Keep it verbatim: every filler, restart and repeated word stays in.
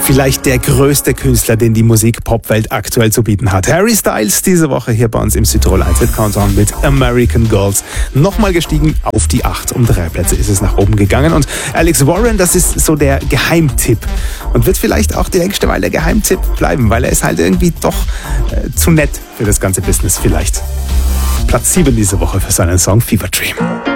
Vielleicht der größte Künstler, den die Musik-Pop-Welt aktuell zu bieten hat. Harry Styles diese Woche hier bei uns im Südtirol eins Hit Countdown mit American Girls. Nochmal gestiegen auf die acht. Um drei Plätze ist es nach oben gegangen. Und Alex Warren, das ist so der Geheimtipp. Und wird vielleicht auch die nächste Weile der Geheimtipp bleiben, weil er ist halt irgendwie doch äh, zu nett für das ganze Business vielleicht. Platz sieben diese Woche für seinen Song Fever Dream.